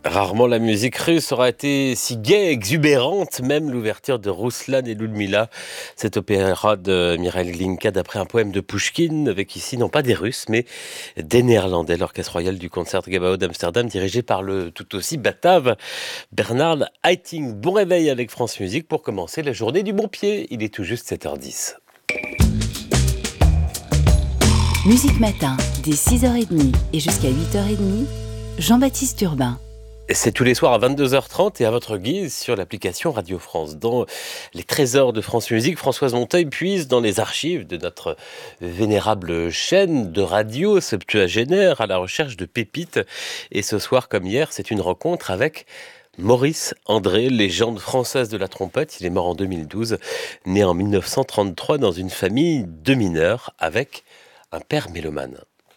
Rarement la musique russe aura été si gaie, exubérante, même l'ouverture de Ruslan et Ludmilla, cet opéra de Mikhaïl Glinka d'après un poème de Pouchkine, avec ici non pas des Russes, mais des Néerlandais, l'orchestre royal du Concertgebouw d'Amsterdam, dirigé par le tout aussi batave Bernard Haitink. Bon réveil avec France Musique pour commencer la journée du bon pied. Il est tout juste 7h10. Musique Matin, dès 6h30 et jusqu'à 8h30, Jean-Baptiste Urbain. C'est tous les soirs à 22h30 et à votre guise sur l'application Radio France. Dans les trésors de France Musique, Françoise Monteuil puise dans les archives de notre vénérable chaîne de radio septuagénaire à la recherche de pépites. Et ce soir, comme hier, c'est une rencontre avec Maurice André, légende française de la trompette. Il est mort en 2012, né en 1933 dans une famille de mineurs avec un père mélomane.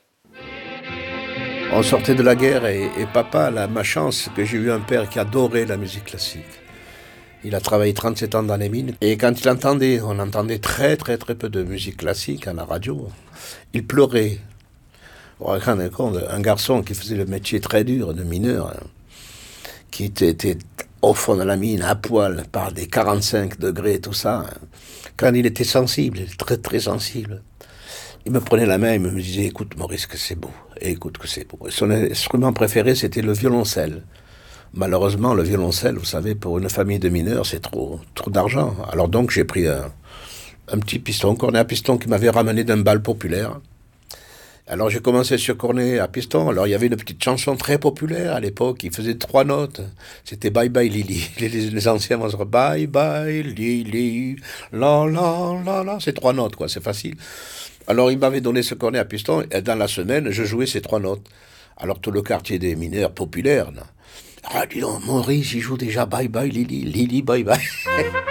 On sortait de la guerre et papa, ma chance, que j'ai eu un père qui adorait la musique classique. Il a travaillé 37 ans dans les mines et quand on entendait très peu de musique classique à la radio. Il pleurait. Vous vous rendez compte, un garçon qui faisait le métier très dur de mineur, qui était au fond de la mine, à poil, par des 45 degrés, tout ça. Quand il était sensible, il était très sensible. Il me prenait la main, il me disait « Écoute Maurice, que c'est beau, écoute que c'est beau ». Son instrument préféré, c'était le violoncelle. Malheureusement, le violoncelle, vous savez, pour une famille de mineurs, c'est trop d'argent. Alors donc, j'ai pris un petit piston, cornet à piston, qui m'avait ramené d'un bal populaire. Alors j'ai commencé sur cornet à piston. Alors il y avait une petite chanson très populaire à l'époque, qui faisait 3 notes. C'était Bye Bye Lily. Les anciens vont se dire Bye Bye Lily, la la la la. C'est 3 notes, quoi, c'est facile. Alors il m'avait donné ce cornet à piston, et dans la semaine, je jouais ces 3 notes. Alors tout le quartier des mineurs populaires, là, ah dis donc, Maurice, il joue déjà Bye Bye Lily, Lily Bye Bye.